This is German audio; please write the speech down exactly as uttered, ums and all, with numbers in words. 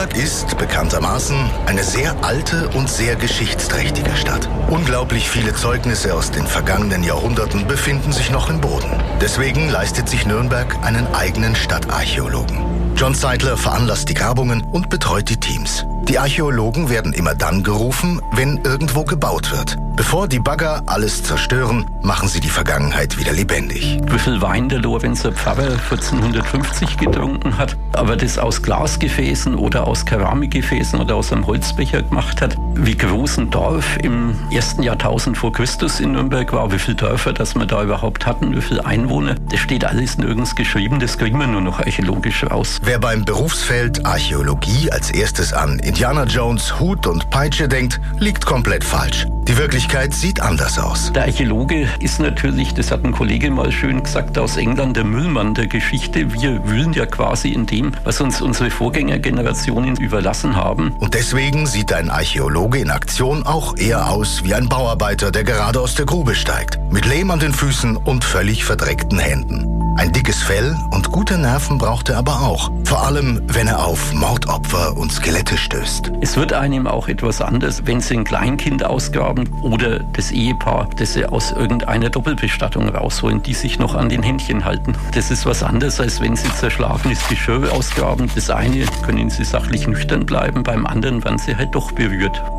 Nürnberg ist, bekanntermaßen, eine sehr alte und sehr geschichtsträchtige Stadt. Unglaublich viele Zeugnisse aus den vergangenen Jahrhunderten befinden sich noch im Boden. Deswegen leistet sich Nürnberg einen eigenen Stadtarchäologen. John Zeitler veranlasst die Grabungen und betreut die Teams. Die Archäologen werden immer dann gerufen, wenn irgendwo gebaut wird. Bevor die Bagger alles zerstören, machen sie die Vergangenheit wieder lebendig. Wie viel Wein der Lorenzer Pfarrer vierzehnhundertfünfzig getrunken hat, aber das aus Glasgefäßen oder aus Keramikgefäßen oder aus einem Holzbecher gemacht hat, wie groß ein Dorf im ersten Jahrtausend vor Christus in Nürnberg war, wie viele Dörfer das wir da überhaupt hatten, wie viele Einwohner, das steht alles nirgends geschrieben, das kriegen wir nur noch archäologisch raus. Wer beim Berufsfeld Archäologie als erstes an Indiana Jones, Hut und Peitsche denkt, liegt komplett falsch. Die Wirklichkeit sieht anders aus. Der Archäologe ist natürlich, das hat ein Kollege mal schön gesagt, aus England der Müllmann der Geschichte. Wir wühlen ja quasi in dem, was uns unsere Vorgängergenerationen überlassen haben. Und deswegen sieht ein Archäologe in Aktion auch eher aus wie ein Bauarbeiter, der gerade aus der Grube steigt. Mit Lehm an den Füßen und völlig verdreckten Händen. Ein dickes Fell und gute Nerven braucht er aber auch. Vor allem, wenn er auf Mordopfer und Skelette stößt. Es wird einem auch etwas anders, wenn Sie ein Kleinkind ausgraben oder das Ehepaar, das Sie aus irgendeiner Doppelbestattung rausholen, die sich noch an den Händchen halten. Das ist was anderes, als wenn Sie zerschlagenes Geschirr ausgraben. Das eine können Sie sachlich nüchtern bleiben, beim anderen werden Sie halt doch berührt.